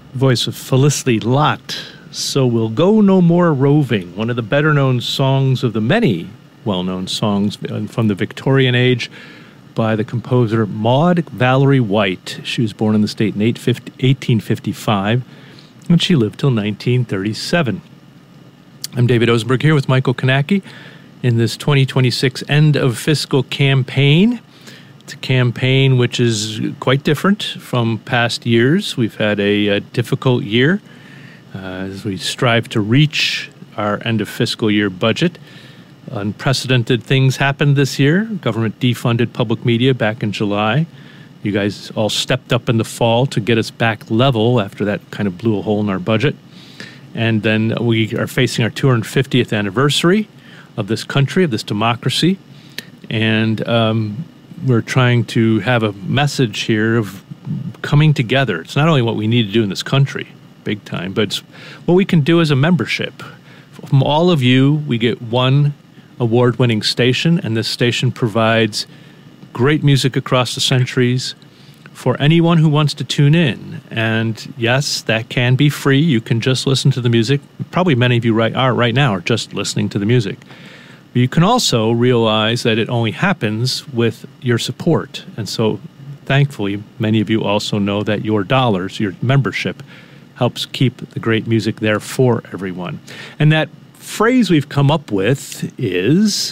voice of Felicity Lott. So We'll Go No More Roving, one of the better-known songs of the many well-known songs from the Victorian age by the composer Maud Valerie White. She was born in the state in 1855, and she lived till 1937. I'm David Osenberg here with Michael Konacki in this 2026 end of fiscal campaign. It's a campaign which is quite different from past years. We've had a difficult year as we strive to reach our end of fiscal year budget. Unprecedented things happened this year. Government defunded public media back in July. You guys all stepped up in the fall to get us back level after that kind of blew a hole in our budget. And then we are facing our 250th anniversary of this country, of this democracy. And we're trying to have a message here of coming together. It's not only what we need to do in this country, big time, but it's what we can do as a membership. From all of you, we get one award-winning station, and this station provides great music across the centuries for anyone who wants to tune in. And yes, that can be free. You can just listen to the music. Probably many of you right now are just listening to the music. But you can also realize that it only happens with your support. And so, thankfully, many of you also know that your dollars, your membership, helps keep the great music there for everyone. And that phrase we've come up with is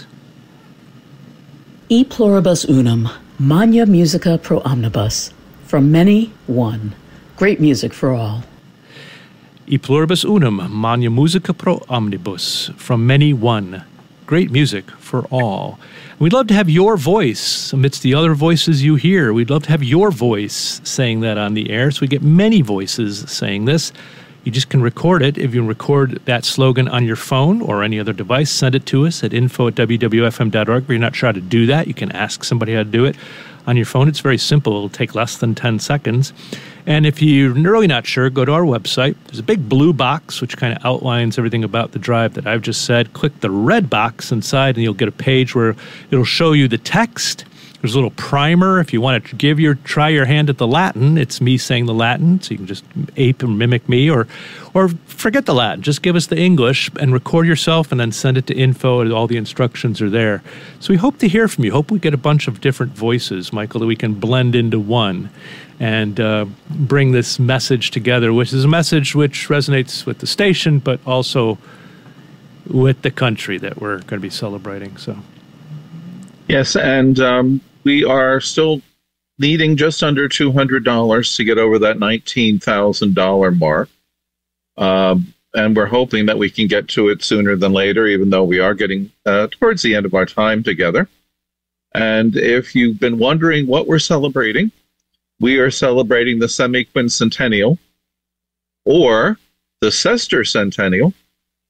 E pluribus unum, magna musica pro omnibus. From many, one. Great music for all. E pluribus unum, magna musica pro omnibus. From many, one. Great music for all. We'd love to have your voice amidst the other voices you hear. We'd love to have your voice saying that on the air, so we get many voices saying this. You just can record it. If you record that slogan on your phone or any other device, send it to us at info@wwfm.org. If you're not sure how to do that, you can ask somebody how to do it. On your phone, it's very simple. It'll take less than 10 seconds. And if you're really not sure, go to our website. There's a big blue box which kind of outlines everything about the drive that I've just said. Click the red box inside and you'll get a page where it'll show you the text. There's a little primer. If you want to try your hand at the Latin, it's me saying the Latin, so you can just ape and mimic me, or forget the Latin. Just give us the English and record yourself and then send it to info, and all the instructions are there. So we hope to hear from you. Hope we get a bunch of different voices, Michael, that we can blend into one and bring this message together, which is a message which resonates with the station, but also with the country that we're going to be celebrating. So. Yes, and we are still needing just under $200 to get over that $19,000 mark. And we're hoping that we can get to it sooner than later, even though we are getting towards the end of our time together. And if you've been wondering what we're celebrating, we are celebrating the semi-quincentennial, or the sesquicentennial,